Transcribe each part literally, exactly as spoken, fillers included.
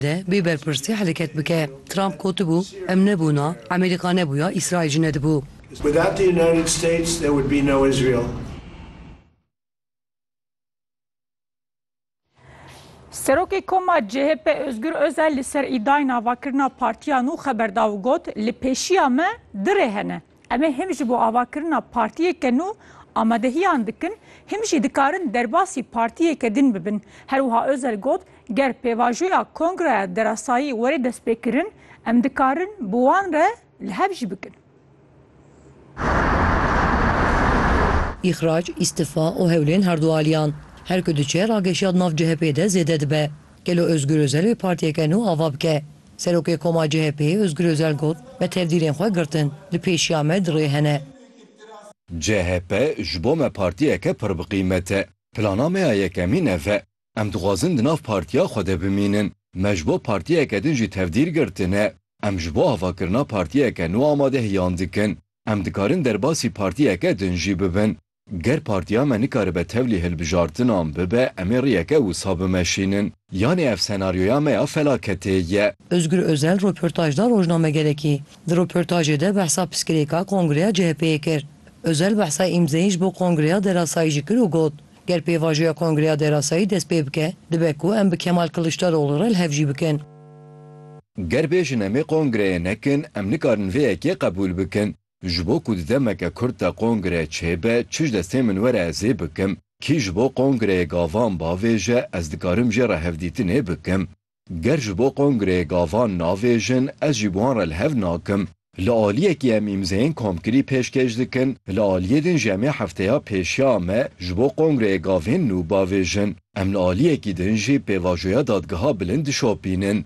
de bir berpirsi hareket bike. Trump kotu bu, em nebuna, Amerika nebuya, İsrail cinedi bu. Without the United States, there would be no Israel. Serokê Koma C H P Özgür Özel li ser îdayê avakirina partiya nû xeberda û got li pêşiya me dirê hene. Em ê him ji bo avakirina partiyeke nû amadehiyan dikin, him jî dikarin derbasî partiyeke din bibin. Herwiha Özel got, ger pêvajoya Kongreya Derasayî werê destpêkirin, em dikarin bi wan re li hev jî bikin. İhraç, istifa û hewlên herdualiyan. Her ku diçe rageşiya nav C H P'de zêde dibe. Gelo Özgür Özel ve partiyeke nû ava bike. Serokê Koma C H P'ye Özgür Özel got ve tevdîrên xwe girtin. Li pêşiya me dirê hene. C H P ji bo me partiyeke pir bi qîmet e. Plana me ya yekemîn ev e. Em dixwazin di nav partiya xwe de bimînin. Me ji bo partiyeke din jî tevdîr girtine. Em ji bo avakirina partiyeke nû amadehiyan dikin. Em dikarin derbasî partiyeke din jî bibin. Ger partiya me nikaribe tevlî hilbijartinan bibe em ê rêyeke wisa bimeşînin. Yani ev senaryoya me ya felaketê ye. Özgür Özel röportajda rojname gerekî. Di röportajê de behsa psikirêka Kongreya C H P'ye kir. Özel behsa îmzeyî ji bo Kongreya Derasayî jî kir û got. Ger pêvajoya Kongreya Derasayî dest pê bike, dibe ku em bi Kemal Kılıçdaroğlu re li hev jî bikin. Ger bêjin em ê Kongreyê nekin, em nikarin vê yekê qebûl bikin. Ji bo ku di demeke Kurd de Kongre çêbe, çi destê min were ez ê bikim, kî ji bo Kongreyê gavan bavêje, ez dikarim jê re hevdîtinê bikim. Ger ji bo Kongreyê gavan navêjin, ez jî bi wan re li hev nakim. Li aliyekî em îmzeyên komkirî pêşkêş dikin, li aliyê din jî em ê hefteya pêşiya me ji bo Kongreyê gavên nû bavêjin. Em li aliyekî din jî pêvajoya dadgeha bilind dişopînin.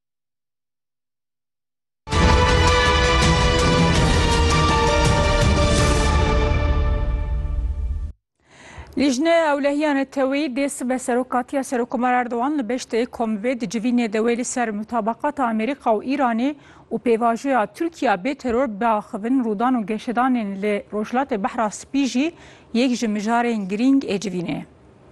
Lijne ewlehiyane tewî dê sibe serokatiya Serokkomar Erdogan li beştê komvê di civînê de wê li ser mutabaqata Amerîka û Îranê û pêvajoya Tirkiya bê teror biaxivin rûdan û geşedanên li Rojhilatê Behra Spî jî yek ji mijarên girîng ê civînê.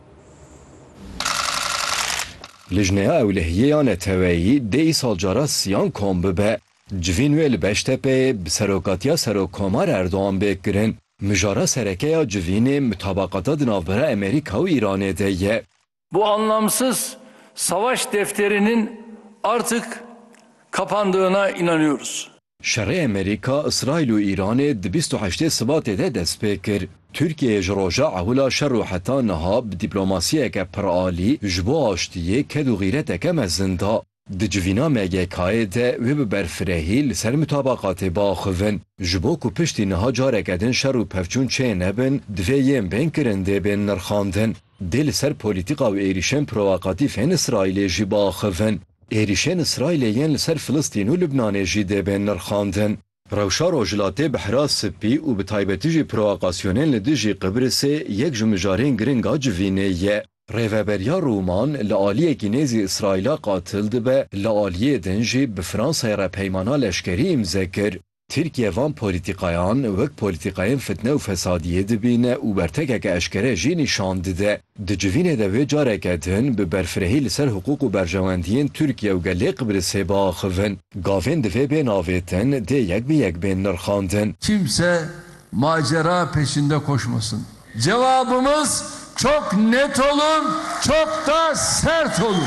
Lijneya ewlehiyeya neteweyî dê îsal cara siyan kom bibe. Civîn wê li Beştepe'yê bi serokatiya Serokkomar Erdogan bêkirin. Mijara serekeya civînê mutabakata di navbera Amerika û Îranê de ye. Bu anlamsız savaş defterinin artık kapandığına inanıyoruz. Şerê Amerika, İsrail û Îranê di bîst û heştê Sibatê de dest pê kir. Türkiye ji roja ehula şer û heta niha bi dîplomasiyeke pir alî ji bo aştiyê ked û xîreteke mezin da. Di civîna M G K'yê de wê bi berfirehî li ser mutabaqatê biaxivin. Ji bo ku piştî niha careke din şer û pevçûn çê nebin, divê yên bên kirin dê bên nirxandin. Dê li ser polîtika û êrişên provokatîfên İsraîlê jî biaxivin. Êrişên İsraîlê yên li ser Filistîn û Lubnanê jî dê bên nirxandin. Rewşa Rojhilatê Behra Spî û bi taybetî jî provokasyonên li dijî Qibrîsê yek ji mijarên giringa civînê ye. Rêveberiya Roman li aliyekî nêzî İsraîla qatil dibe, li aliyê din jî bi Fransayê re peymana leşkerî imze kir. Tirkiye van polîtîkayan wek polîtîkayên fitne û fesadiyê dibîne û bertekeke eşkere jî nîşan dide. Di civînê de wê careke din bi berfirehî li ser hukuk û berjewendiyên Tirkiye û gelê Qibrîsê biaxivin. Gavên divê bên avêtin dê yek bi yek bên nirxandin. Kimse macera peşinde koşmasın. Cevabımız çok net olur, çok da sert olur.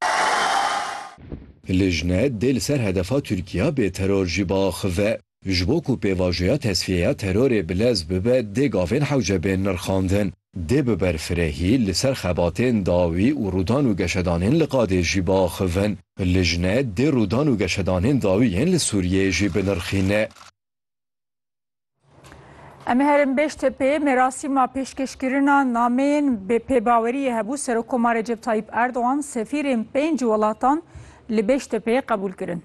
Lijne dê li ser hedefa Tirkiya bê teror jî biaxive. Ji bo ku pêvajoya tesfiyeya terorê bilez bibe dê gavên hewce bên nirxandin. Dê bi berfirehî li ser xebatên dawî û rûdan û geşedanên li Qadê jî biaxivin. Lijne dê rûdan û geşedanên dawî yên li Sûriyeyê jî binirxîne. Em herin Beştepe'ye merasîma pêşkêşkirina nameyên pêbaweriyê hebû Serokkomar Recep Tayyip Erdogan sefîrên pênc welatan li Beştepe'ye qebûl kirin.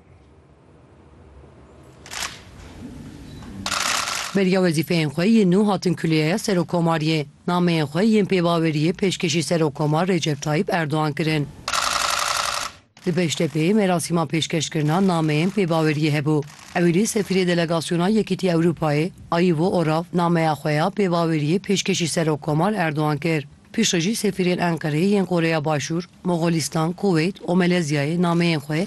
Beriya wezîfeyên xwe yên nû hatin kulîyeya Serokkomariyê. Nameyên xwe yên pêbaweriyê pêşkêşî Serokkomar Recep Tayyip Erdogan kirin. Li Beştepe'ye merasîma pêşkêşkirina nameyên pêbaweriyê hebû. Ewîlî sefîrê delegasyona Yekîtiya Ewropayê Ayvo Orav nameya xwe ya pêbaweriyê pêşkêşî Serokkomar Erdogan kir. Piştre jî sefîrên Enqereyê yên Koreya Başûr, Moğolistan, Kuveyt û Malezyayê nameyên xwe